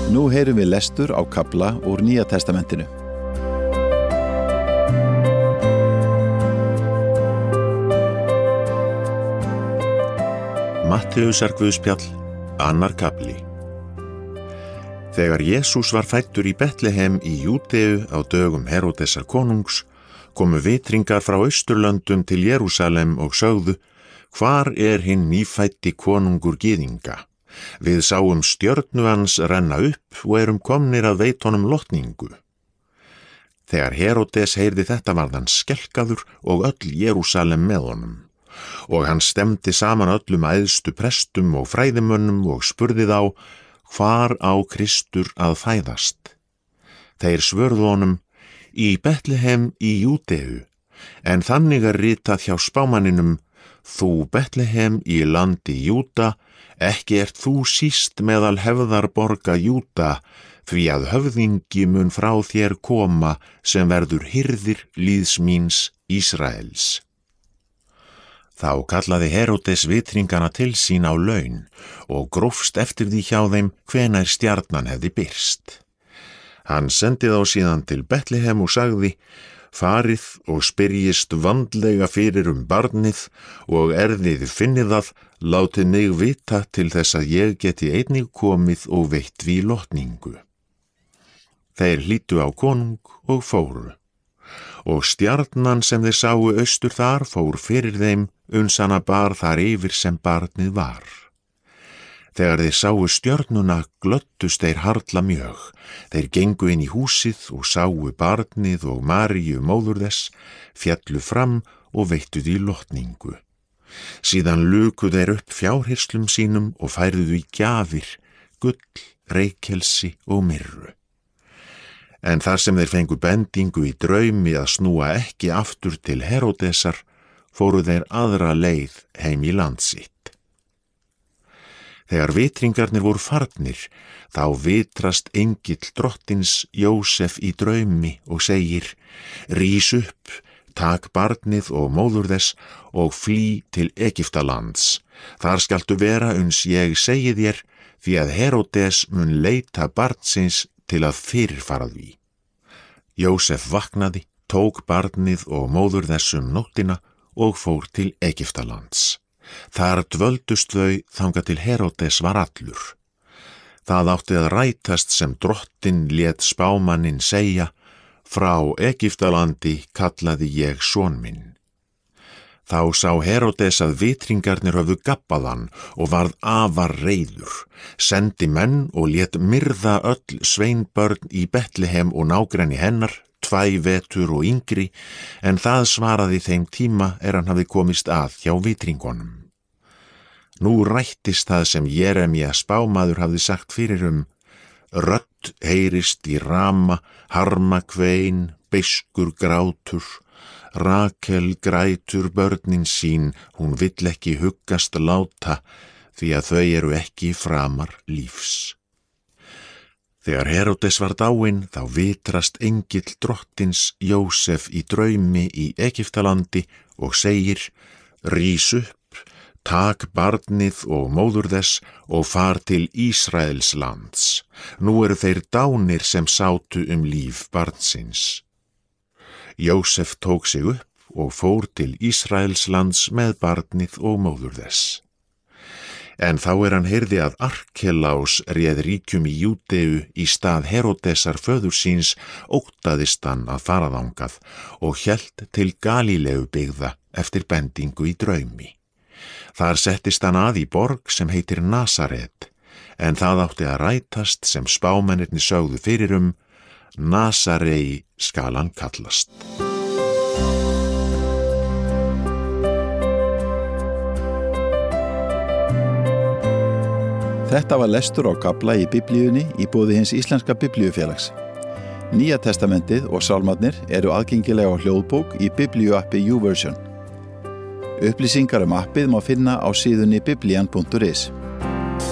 Nú heyrum við lestur á kafla úr Nýja testamentinu. Mattheusar guðspjall, annar kafli. Þegar Jesús var fæddur í Betlehem í Júdeu á dögum Heródesar konungs, komu vitringar frá Austurlöndum til Jerúsalem og sögðu: Hvar er hinn nýfæddi konungur gyðinga? Við sáum stjörnu hans renna upp og erum komnir að veita honum lotningu. Þegar Heródes heyrði þetta varð hann skelkaður og öll Jerúsalem með honum. Og hann stemdi saman öllum æðstu prestum og fræðimönnum og spurði þá: Hvar á Kristur að fæðast? Þeir svörðu honum: Í Betlehem í Júdeu, en þannig er ritað hjá spámanninum: Þú Betlehem í landi Júda, ekki ert þú síst meðal hefðarborga Júda, því að höfðingi mun frá þér koma sem verður hirðir líðs míns Ísraels. Þá kallaði Heródes vitringana til sín á laun og grófst eftir því hjá þeim hvenær stjarnan hefði birst. Hann sendi þá síðan til Betlehem og sagði: Farið og spyrjist vandlega fyrir barnið og þið finnið það, látið mig vita til þess að ég geti einnig komið og veitt því lotningu. Þeir hlýddu á konung og fóru. Og stjarnan sem þeir sáu austur þar fór fyrir þeim, uns hana bar þar yfir sem barnið var. Þegar þeir sáu stjörnuna glöddust þeir harla mjög. Þeir gengu inn í húsið og sáu barnið og Maríu móður þess, fjallu fram og veittu því lotningu. Síðan luku þeir upp fjárhirslum sínum og færðu því gjafir, gull, reykelsi og myrru. En þar sem þeir fengu bendingu í draumi að snúa ekki aftur til Heródesar, fóru þeir aðra leið heim í land sitt. Þegar vitringarnir voru farnir, þá vitrast engill drottins Jósef í draumi og segir: Rís upp, tak barnið og móður þess og flý til Egyptalands. Þar skaltu vera uns ég segi þér, því að Heródes mun leita barnsins til að fyrirfara því. Jósef vaknaði, tók barnið og móður þess nóttina og fór til Egyptalands. Þar dvöldust þau þangað til Heródes var allur. Það átti að rætast sem drottinn lét spámanninn segja: Frá Egyptalandi kallaði ég son minn. Þá sá Heródes að vitringarnir höfðu gabbað hann og varð afar reiður, sendi menn og lét myrða öll sveinbörn í Betlehem og nágrenni hennar, 2 vetur og yngri, en það svaraði þeim tíma hann hafði komist að hjá vitringunum. Nú rættist það sem Jeremía spámaður hafði sagt fyrir Rödd heyrist í Rama, harmakvein, beiskur grátur, Rakel grætur börnin sín, hún vill ekki huggast láta, því að þau eru ekki framar lífs. Þegar Heródes var dáinn, þá vitrast engill drottins Jósef í draumi í Egyptalandi og segir: Rís upp, tak barnið og móður þess og far til Ísraels lands. Nú eru þeir dánir sem sátu líf barnsins. Jósef tók sig upp og fór til Ísraels lands með barnið og móður þess. En þá hann heyrði að Arkelaus réð ríkjum í Júdeu í stað Heródesar föður síns, óttaðist hann að fara þangað og hélt til Galíleu byggða eftir bendingu í draumi. Þar settist hann að í borg sem heitir Nasaret, en það átti að rætast sem spámennirnir sögðu fyrir Nasarei skal hann kallast. Þetta var lestur á kafla í Biblíunni í boði hins íslenska Biblíufélags. Nýja testamentið og sálmarnir eru aðgengilega á hljóðbók í Biblíuappi YouVersion. Upplýsingar appið má finna á síðunni biblian.is.